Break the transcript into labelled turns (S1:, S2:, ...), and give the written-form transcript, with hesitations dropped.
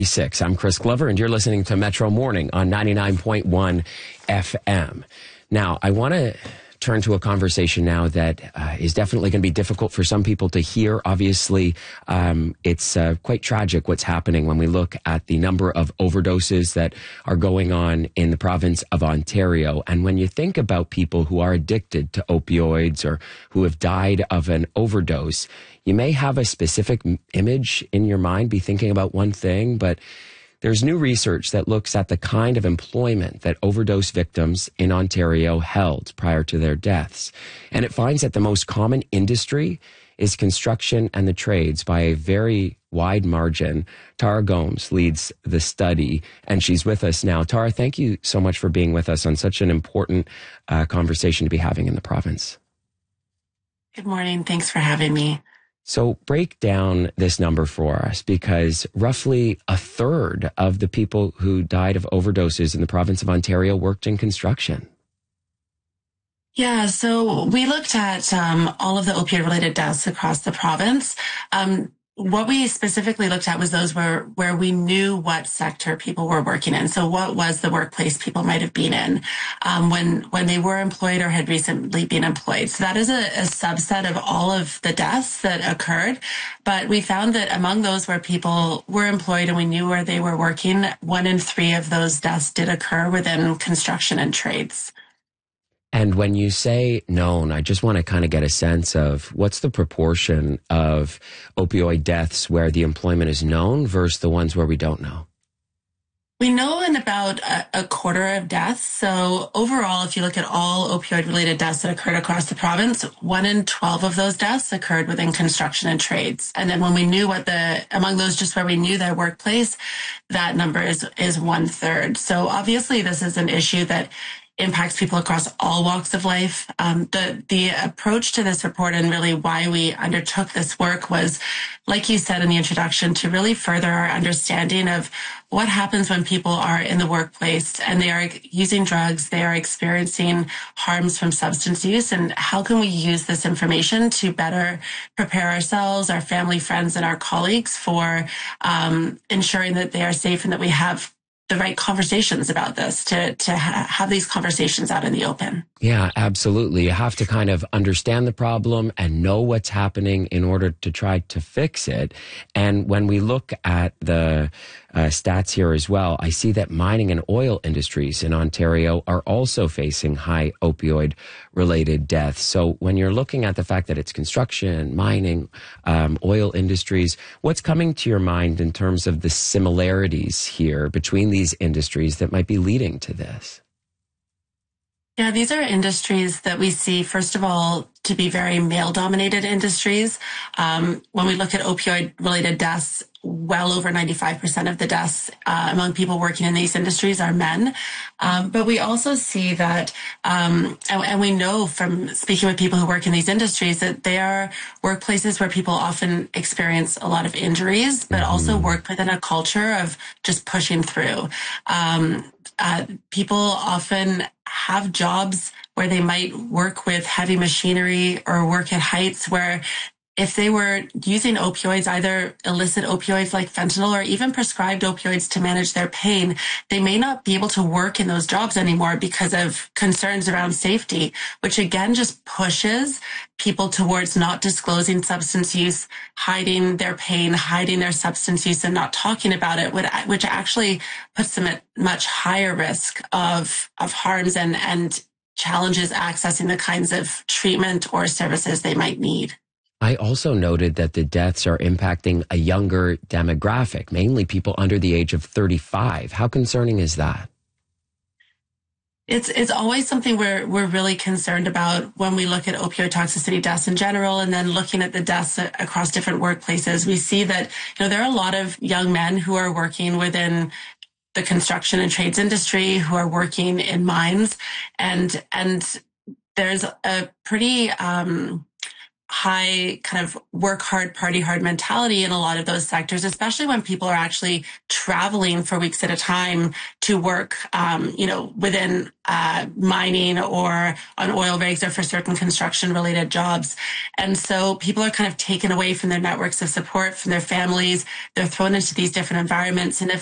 S1: 6. I'm Chris Glover, and you're listening to Metro Morning on 99.1 FM. Now, I want to turn to a conversation now that is definitely going to be difficult for some people to hear. Obviously, it's quite tragic what's happening when we look at the number of overdoses that are going on in the province of Ontario. And when you think about people who are addicted to opioids or who have died of an overdose, you may have a specific image in your mind, be thinking about one thing, but there's new research that looks at the kind of employment that overdose victims in Ontario held prior to their deaths. And it finds that the most common industry is construction and the trades by a very wide margin. Tara Gomes leads the study, and she's with us now. Tara, thank you so much for being with us on such an important conversation to be having in the province.
S2: Good morning. Thanks for having me.
S1: So break down this number for us, because roughly a third of the people who died of overdoses in the province of Ontario worked in construction.
S2: Yeah, so we looked at all of the opioid-related deaths across the province. What we specifically looked at was those where we knew what sector people were working in. So what was the workplace people might have been in when they were employed or had recently been employed. So that is a subset of all of the deaths that occurred. But we found that among those where people were employed and we knew where they were working, 1 in 3 of those deaths did occur within construction and trades.
S1: And when you say known, I just want to kind of get a sense of what's the proportion of opioid deaths where the employment is known versus the ones where we don't know?
S2: We know in about a quarter of deaths. So overall, if you look at all opioid-related deaths that occurred across the province, 1 in 12 of those deaths occurred within construction and trades. And then when we knew among those just where we knew their workplace, that number is 1/3. So obviously this is an issue that impacts people across all walks of life. The approach to this report and really why we undertook this work was, like you said in the introduction, to really further our understanding of what happens when people are in the workplace and they are using drugs, they are experiencing harms from substance use, and how can we use this information to better prepare ourselves, our family, friends, and our colleagues for ensuring that they are safe and that we have the right conversations about this to have these conversations out in the open.
S1: Yeah, absolutely. You have to kind of understand the problem and know what's happening in order to try to fix it. And when we look at the stats here as well, I see that mining and oil industries in Ontario are also facing high opioid related deaths. So when you're looking at the fact that it's construction, mining, oil industries, what's coming to your mind in terms of the similarities here between these industries that might be leading to this?
S2: Yeah, these are industries that we see, first of all, to be very male-dominated industries. When we look at opioid-related deaths, well over 95% of the deaths among people working in these industries are men. But we also see that, and we know from speaking with people who work in these industries, that they are workplaces where people often experience a lot of injuries, but also work within a culture of just pushing through. People often have jobs where they might work with heavy machinery or work at heights where if they were using opioids, either illicit opioids like fentanyl or even prescribed opioids to manage their pain, they may not be able to work in those jobs anymore because of concerns around safety, which again just pushes people towards not disclosing substance use, hiding their pain, hiding their substance use, and not talking about it, which actually puts them at much higher risk of harms and challenges accessing the kinds of treatment or services they might need.
S1: I also noted that the deaths are impacting a younger demographic, mainly people under the age of 35. How concerning is that?
S2: It's always something we're really concerned about when we look at opioid toxicity deaths in general, and then looking at the deaths across different workplaces. We see that, there are a lot of young men who are working within the construction and trades industry, who are working in mines, and there's a pretty high kind of work hard, party hard mentality in a lot of those sectors, especially when people are actually traveling for weeks at a time to work, within mining or on oil rigs or for certain construction related jobs. And so people are kind of taken away from their networks of support, from their families. They're thrown into these different environments. And if